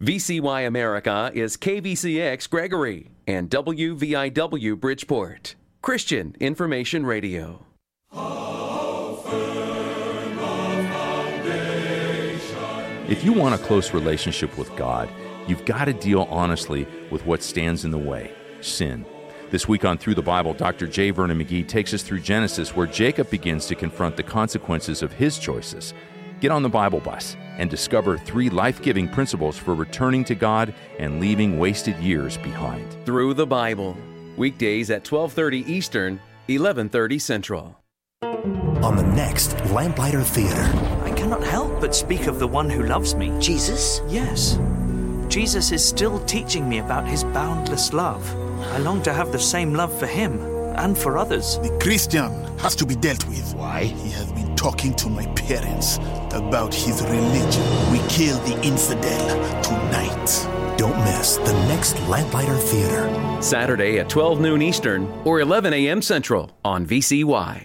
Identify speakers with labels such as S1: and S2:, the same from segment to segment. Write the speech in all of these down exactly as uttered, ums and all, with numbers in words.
S1: V C Y America is K V C X Gregory and W V I W Bridgeport. Christian Information Radio.
S2: If you want a close relationship with God, you've got to deal honestly with what stands in the way, sin. This week on Through the Bible, Doctor J. Vernon McGee takes us through Genesis, where Jacob begins to confront the consequences of his choices. Get on the Bible bus and discover three life-giving principles for returning to God and leaving wasted years behind.
S1: Through the Bible. Weekdays at twelve thirty Eastern, eleven thirty Central.
S3: On the next Lamplighter Theater.
S4: I cannot help but speak of the one who loves me.
S5: Jesus?
S4: Yes. Jesus is still teaching me about his boundless love. I long to have the same love for him and for others.
S6: The Christian has to be dealt with.
S5: Why?
S6: He has been talking to my parents about his religion. We kill the infidel tonight.
S3: Don't miss the next Lamplighter Theater.
S1: Saturday at twelve noon Eastern or eleven a.m. Central on V C Y.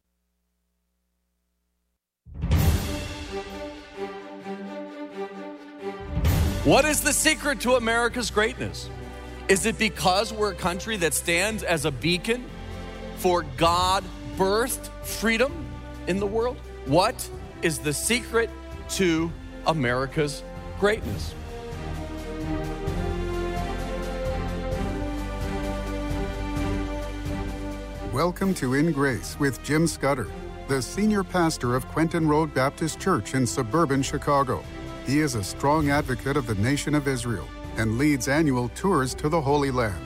S7: What is the secret to America's greatness? Is it because we're a country that stands as a beacon for God-birthed freedom in the world? What is the secret to America's greatness?
S8: Welcome to In Grace with Jim Scudder, the senior pastor of Quentin Road Baptist Church in suburban Chicago. He is a strong advocate of the nation of Israel and leads annual tours to the Holy Land.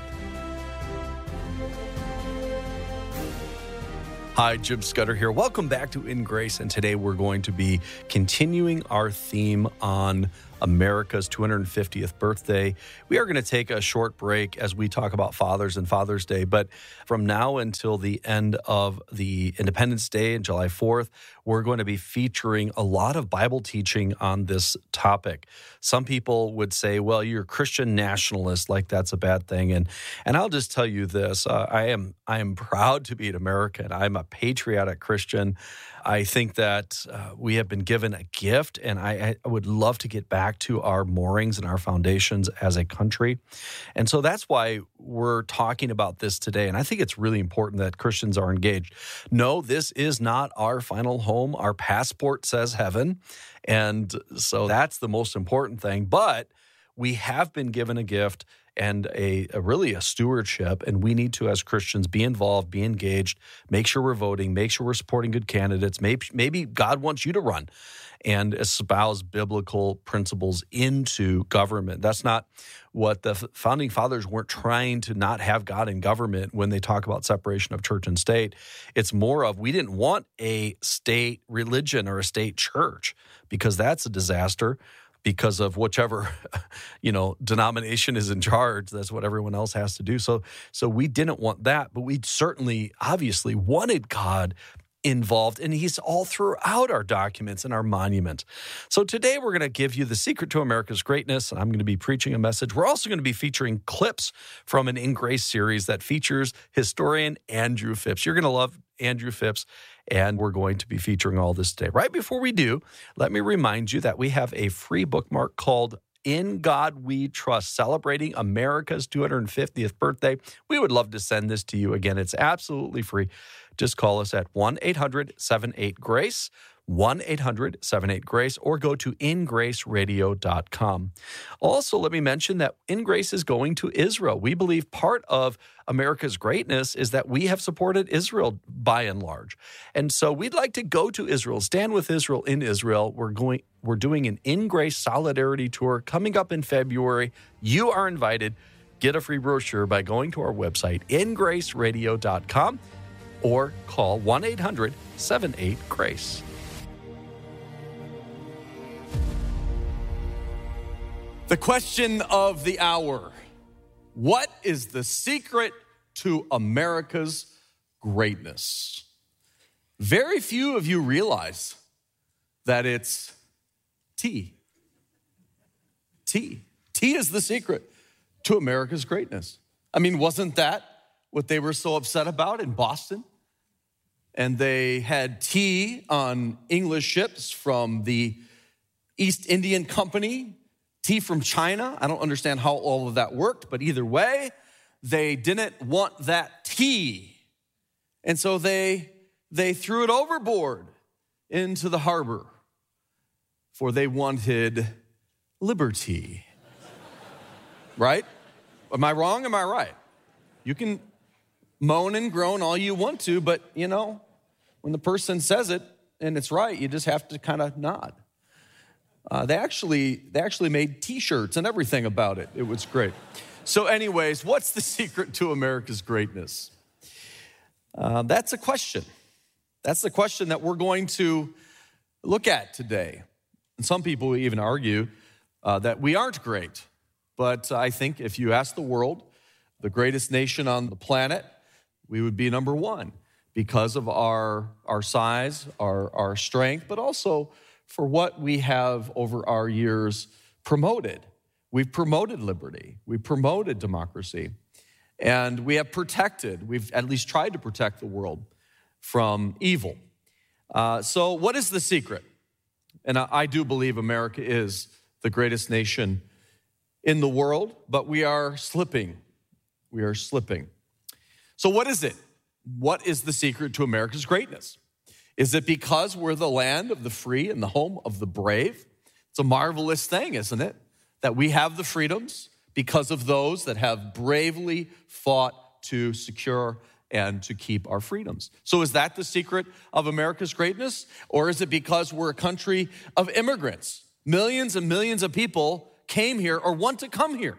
S7: Hi, Jim Scudder here. Welcome back to In Grace, and today we're going to be continuing our theme on America's two hundred fiftieth birthday. We are going to take a short break as we talk about fathers and Father's Day, but from now until the end of the Independence Day and July fourth, we're going to be featuring a lot of Bible teaching on this topic. Some people would say, well, you're a Christian nationalist, like that's a bad thing. And and I'll just tell you this, uh, I am I am proud to be an American. I'm a patriotic Christian. I think that uh, we have been given a gift, and I, I would love to get back to our moorings and our foundations as a country. And so that's why we're talking about this today. And I think it's really important that Christians are engaged. No, this is not our final home. Our passport says heaven. And so that's the most important thing. But we have been given a gift and a, a really a stewardship, and we need to, as Christians, be involved, be engaged, make sure we're voting, make sure we're supporting good candidates. Maybe, maybe God wants you to run and espouse biblical principles into government. That's not what the founding fathers weren't trying to not have God in government when they talk about separation of church and state. It's more of we didn't want a state religion or a state church because that's a disaster. Because of whichever, you know, denomination is in charge, that's what everyone else has to do. So, so we didn't want that, but we certainly, obviously, wanted God involved, and he's all throughout our documents and our monuments. So today we're going to give you the secret to America's greatness, and I'm going to be preaching a message. We're also going to be featuring clips from an In Grace series that features historian Andrew Phipps. You're going to love Andrew Phipps, and we're going to be featuring all this today. Right before we do, let me remind you that we have a free bookmark called In God We Trust, celebrating America's two hundred fiftieth birthday. We would love to send this to you. Again, it's absolutely free. Just call us at one eight hundred seven eight GRACE, one eight hundred seven eight GRACE, or go to in grace radio dot com. Also, let me mention that In Grace is going to Israel. We believe part of America's greatness is that we have supported Israel by and large. And so we'd like to go to Israel, stand with Israel in Israel. We're going, we're doing an In Grace Solidarity Tour coming up in February. You are invited. Get a free brochure by going to our website, in grace radio dot com, or call one eight hundred seven eight GRACE. The question of the hour: what is the secret to America's greatness? Very few of you realize that it's tea. Tea. Tea is the secret to America's greatness. I mean, wasn't that what they were so upset about in Boston? And they had tea on English ships from the East Indian Company tea from China. I don't understand how all of that worked, but either way, they didn't want that tea. And so they, they threw it overboard into the harbor, for they wanted liberty. Right? Am I wrong? Am I right? You can moan and groan all you want to, but you know, when the person says it and it's right, you just have to kind of nod. Uh, they actually they actually made T-shirts and everything about it. It was great. So anyways, what's the secret to America's greatness? Uh, that's a question. That's the question that we're going to look at today. And some people even argue uh, that we aren't great. But I think if you ask the world, the greatest nation on the planet, we would be number one because of our, our size, our, our strength, but also for what we have over our years promoted. We've promoted liberty. We've promoted democracy. And we have protected, we've at least tried to protect the world from evil. Uh, so what is the secret? And I, I do believe America is the greatest nation in the world, but we are slipping. We are slipping. So what is it? What is the secret to America's greatness? Is it because we're the land of the free and the home of the brave? It's a marvelous thing, isn't it? That we have the freedoms because of those that have bravely fought to secure and to keep our freedoms. So is that the secret of America's greatness? Or is it because we're a country of immigrants? Millions and millions of people came here or want to come here.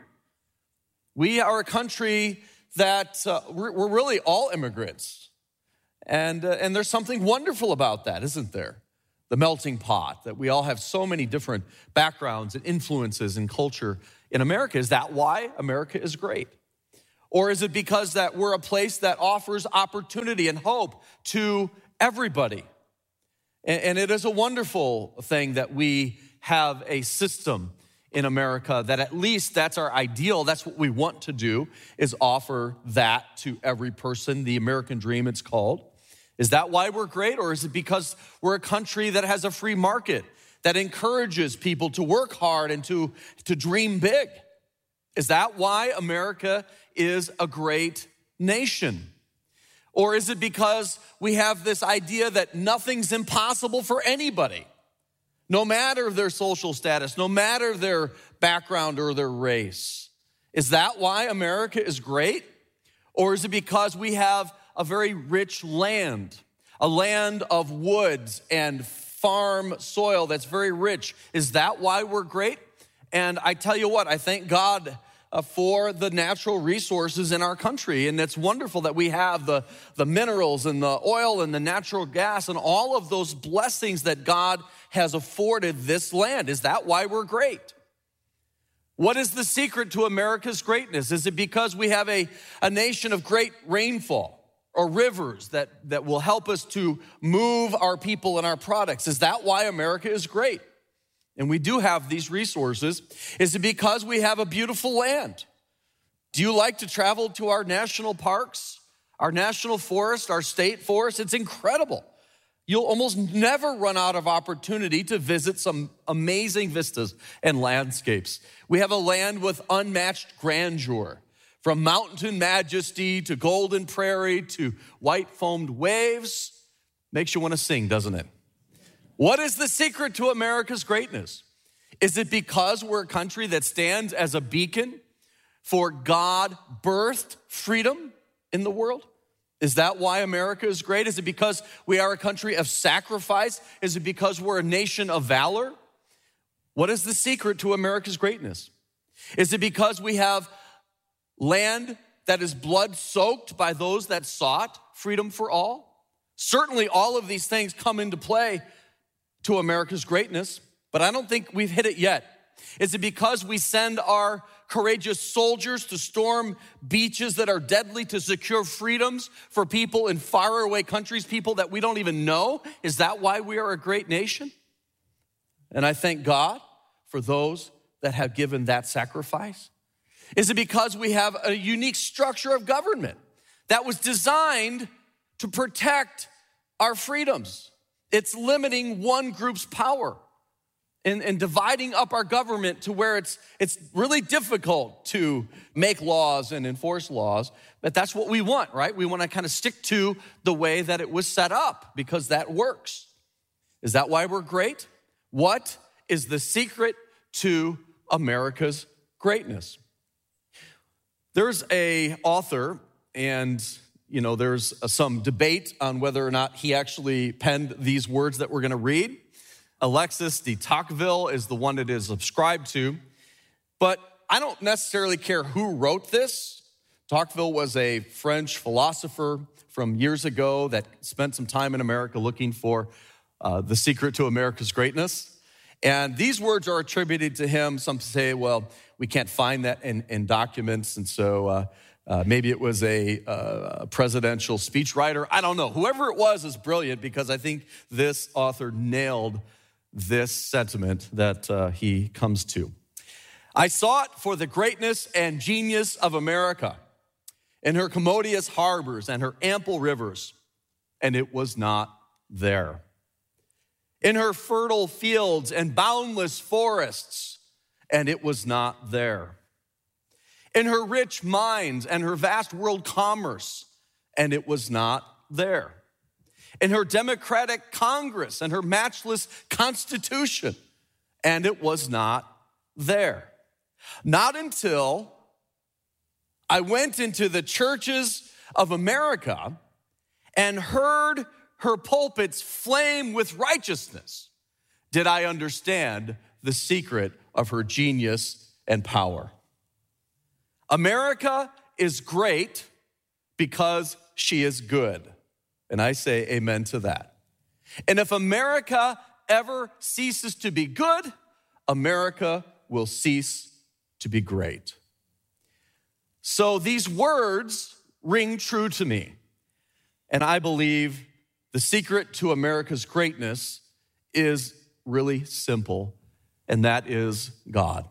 S7: We are a country that uh, we're, we're really all immigrants. And, uh, and there's something wonderful about that, isn't there? The melting pot, that we all have so many different backgrounds and influences and culture in America. Is that why America is great? Or is it because that we're a place that offers opportunity and hope to everybody? And, and it is a wonderful thing that we have a system in America that at least that's our ideal. That's what we want to do, is offer that to every person. The American dream, it's called. Is that why we're great? Or is it because we're a country that has a free market that encourages people to work hard and to, to dream big? Is that why America is a great nation? Or is it because we have this idea that nothing's impossible for anybody? No matter their social status, no matter their background or their race. Is that why America is great? Or is it because we have a very rich land, a land of woods and farm soil that's very rich? Is that why we're great? And I tell you what, I thank God uh, for the natural resources in our country. And it's wonderful that we have the, the minerals and the oil and the natural gas and all of those blessings that God has afforded this land. Is that why we're great? What is the secret to America's greatness? Is it because we have a, a nation of great rainfall or rivers that, that will help us to move our people and our products? Is that why America is great? And we do have these resources. Is it because we have a beautiful land? Do you like to travel to our national parks, our national forest, our state forest? It's incredible. You'll almost never run out of opportunity to visit some amazing vistas and landscapes. We have a land with unmatched grandeur, from mountain majesty to golden prairie to white foamed waves. Makes you want to sing, doesn't it? What is the secret to America's greatness? Is it because we're a country that stands as a beacon for God-birthed freedom in the world? Is that why America is great? Is it because we are a country of sacrifice? Is it because we're a nation of valor? What is the secret to America's greatness? Is it because we have land that is blood-soaked by those that sought freedom for all? Certainly all of these things come into play to America's greatness, but I don't think we've hit it yet. Is it because we send our courageous soldiers to storm beaches that are deadly to secure freedoms for people in faraway countries, people that we don't even know? Is that why we are a great nation? And I thank God for those that have given that sacrifice. Is it because we have a unique structure of government that was designed to protect our freedoms? It's limiting one group's power. and, and dividing up our government to where it's, it's really difficult to make laws and enforce laws. But that's what we want, right? We want to kind of stick to the way that it was set up because that works. Is that why we're great? What is the secret to America's greatness? There's a author, and you know, there's some debate on whether or not he actually penned these words that we're going to read. Alexis de Tocqueville is the one it is ascribed to, but I don't necessarily care who wrote this. Tocqueville was a French philosopher from years ago that spent some time in America looking for uh, the secret to America's greatness. And these words are attributed to him. Some say, well, we can't find that in, in documents, and so uh, uh, maybe it was a, uh, a presidential speechwriter. I don't know. Whoever it was is brilliant because I think this author nailed this sentiment that uh, he comes to. I sought for the greatness and genius of America in her commodious harbors and her ample rivers, and it was not there. In her fertile fields and boundless forests, and it was not there. In her rich mines and her vast world commerce, and it was not there. In her democratic Congress and her matchless Constitution, and it was not there. Not until I went into the churches of America and heard her pulpits flame with righteousness did I understand the secret of her genius and power. America is great because she is good. And I say amen to that. And if America ever ceases to be good, America will cease to be great. So these words ring true to me. And I believe the secret to America's greatness is really simple, and that is God.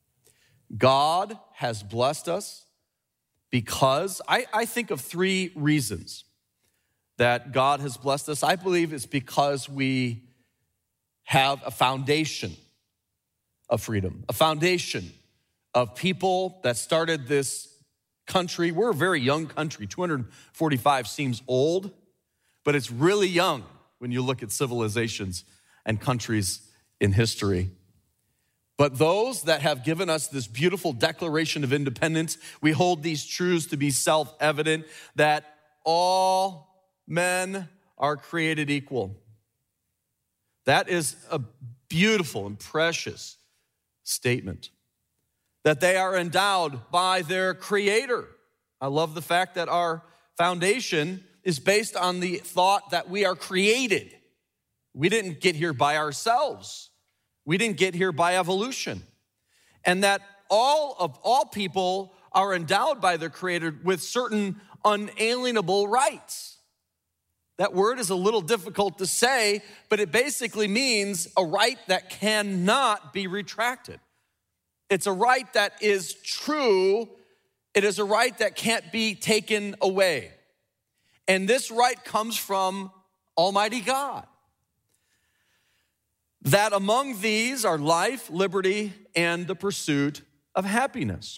S7: God has blessed us because I, I think of three reasons that God has blessed us. I believe it's because we have a foundation of freedom, a foundation of people that started this country. We're a very young country. two hundred forty-five seems old, but it's really young when you look at civilizations and countries in history. But those that have given us this beautiful Declaration of Independence, we hold these truths to be self-evident, that all men are created equal. That is a beautiful and precious statement. That they are endowed by their Creator. I love the fact that our foundation is based on the thought that we are created. We didn't get here by ourselves. We didn't get here by evolution. And that all of all people are endowed by their Creator with certain unalienable rights. That word is a little difficult to say, but it basically means a right that cannot be retracted. It's a right that is true. It is a right that can't be taken away. And this right comes from Almighty God. That among these are life, liberty, and the pursuit of happiness.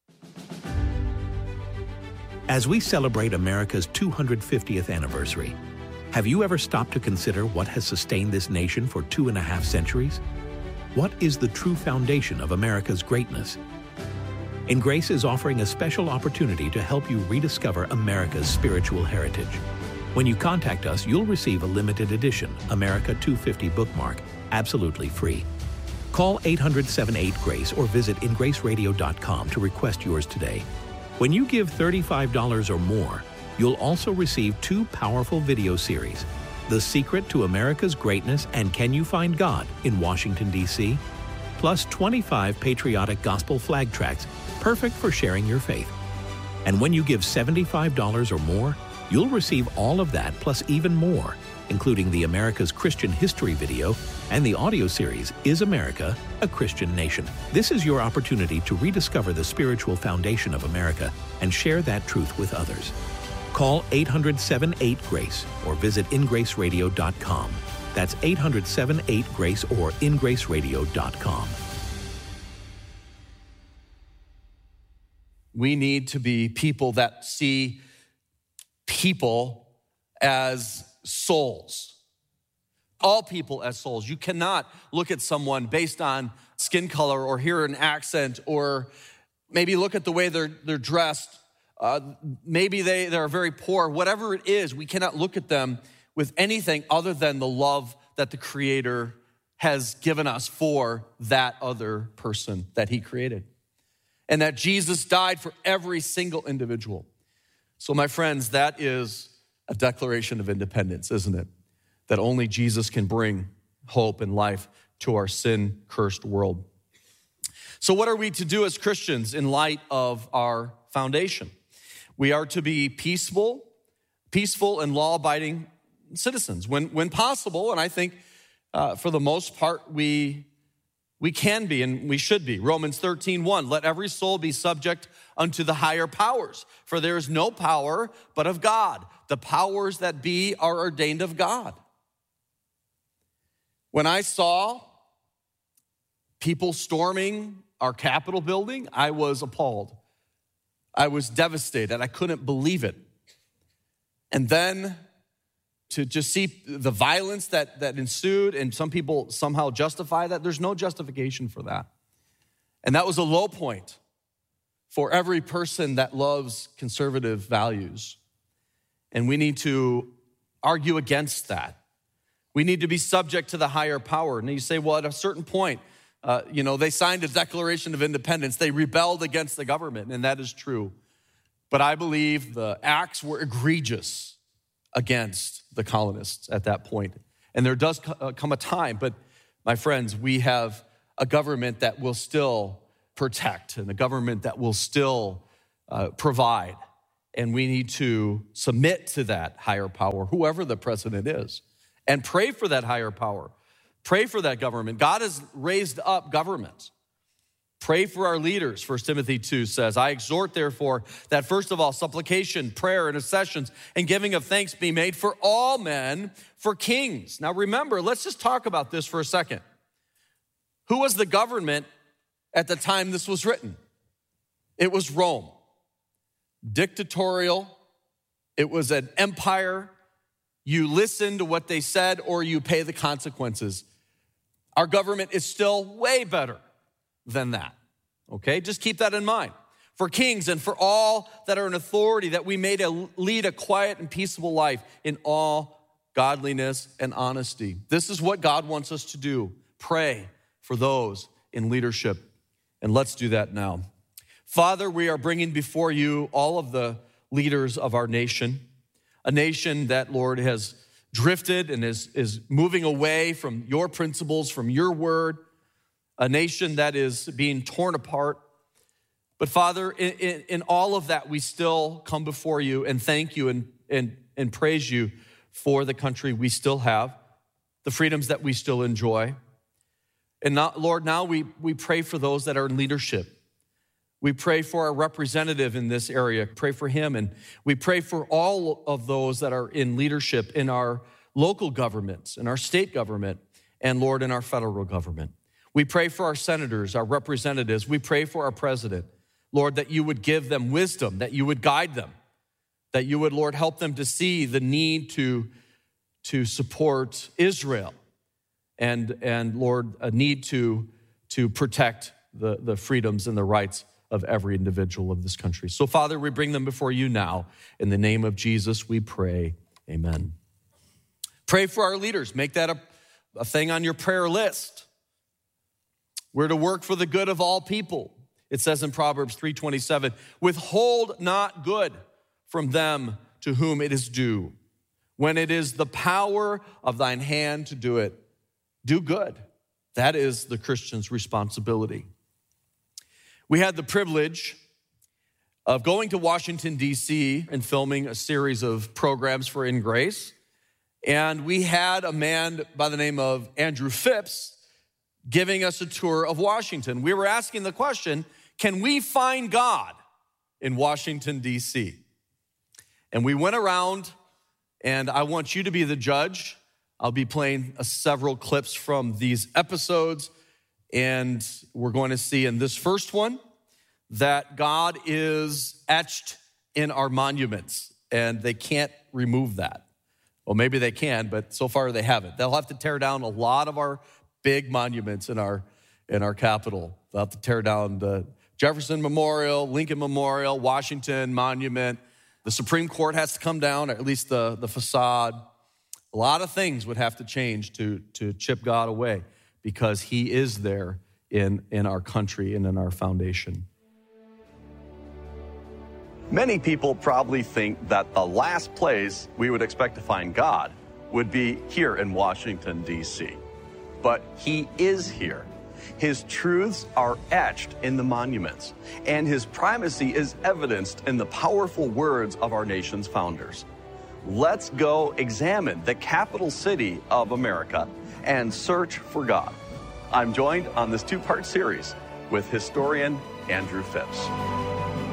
S5: As we celebrate America's two hundred fiftieth anniversary, have you ever stopped to consider what has sustained this nation for two and a half centuries? What is the true foundation of America's greatness? InGrace is offering a special opportunity to help you rediscover America's spiritual heritage. When you contact us, you'll receive a limited edition America two fifty bookmark absolutely free. Call eight hundred, seven eight, GRACE or visit in grace radio dot com to request yours today. When you give thirty-five dollars or more, you'll also receive two powerful video series, The Secret to America's Greatness and Can You Find God in Washington, D C, plus twenty-five patriotic gospel flag tracts, perfect for sharing your faith. And when you give seventy-five dollars or more, you'll receive all of that plus even more, including the America's Christian History video and the audio series, Is America a Christian Nation? This is your opportunity to rediscover the spiritual foundation of America and share that truth with others. Call eight hundred, seven eight, GRACE or visit in grace radio dot com. That's eight hundred, seven eight, GRACE or in grace radio dot com.
S7: We need to be people that see people as souls. All people as souls. You cannot look at someone based on skin color or hear an accent or maybe look at the way they're, they're dressed. Uh, maybe they, they're very poor. Whatever it is, we cannot look at them with anything other than the love that the Creator has given us for that other person that He created. And that Jesus died for every single individual. So my friends, that is a declaration of independence, isn't it? That only Jesus can bring hope and life to our sin-cursed world. So what are we to do as Christians in light of our foundation? We are to be peaceful, peaceful and law-abiding citizens when, when possible, and I think uh, for the most part we We can be and we should be. Romans thirteen one, let every soul be subject unto the higher powers, for there is no power but of God. The powers that be are ordained of God. When I saw people storming our Capitol building, I was appalled. I was devastated. I couldn't believe it. And then to just see the violence that, that ensued, and some people somehow justify that. There's no justification for that. And that was a low point for every person that loves conservative values. And we need to argue against that. We need to be subject to the higher power. And you say, well, at a certain point, uh, you know, they signed a Declaration of Independence. They rebelled against the government, and that is true. But I believe the acts were egregious against the colonists at that point. And there does come a time, but my friends, we have a government that will still protect and a government that will still uh, provide. And we need to submit to that higher power, whoever the president is, and pray for that higher power. Pray for that government. God has raised up governments. Pray for our leaders, First Timothy two says, I exhort, therefore, that first of all, supplication, prayer, intercessions, and giving of thanks be made for all men, for kings. Now remember, let's just talk about this for a second. Who was the government at the time this was written? It was Rome. Dictatorial. It was an empire. You listen to what they said or you pay the consequences. Our government is still way better than that, okay? Just keep that in mind. For kings and for all that are in authority, that we may lead a quiet and peaceable life in all godliness and honesty. This is what God wants us to do. Pray for those in leadership. And let's do that now. Father, we are bringing before you all of the leaders of our nation, a nation that, Lord, has drifted and is, is moving away from your principles, from your word, a nation that is being torn apart. But Father, in, in, in all of that, we still come before you and thank you and, and, and praise you for the country we still have, the freedoms that we still enjoy. And now, Lord, now we, we pray for those that are in leadership. We pray for our representative in this area, pray for him. And we pray for all of those that are in leadership in our local governments, in our state government, and Lord, in our federal government. We pray for our senators, our representatives. We pray for our president. Lord, that you would give them wisdom, that you would guide them, that you would, Lord, help them to see the need to, to support Israel and, and Lord, a need to, to protect the, the freedoms and the rights of every individual of this country. So, Father, we bring them before you now. In the name of Jesus, we pray. Amen. Pray for our leaders. Make that a, a thing on your prayer list. We're to work for the good of all people. It says in Proverbs three twenty-seven, withhold not good from them to whom it is due. When it is the power of thine hand to do it, do good. That is the Christian's responsibility. We had the privilege of going to Washington, D C and filming a series of programs for In Grace. And we had a man by the name of Andrew Phipps giving us a tour of Washington. We were asking the question, can we find God in Washington, D C? And we went around, and I want you to be the judge I'll be playing uh, several clips from these episodes, and we're going to see in this first one that God is etched in our monuments, and they can't remove that. Well, maybe they can, but so far they haven't. They'll have to tear down a lot of our big monuments in our in our capital. They'll have to tear down the Jefferson Memorial, Lincoln Memorial, Washington Monument. The Supreme Court has to come down, or at least the, the facade. A lot of things would have to change to, to chip God away, because he is there in, in our country and in our foundation.
S9: Many people probably think that the last place we would expect to find God would be here in Washington, D C But he is here. His truths are etched in the monuments, and his primacy is evidenced in the powerful words of our nation's founders. Let's go examine the capital city of America and search for God. I'm joined on this two-part series with historian Andrew Phipps.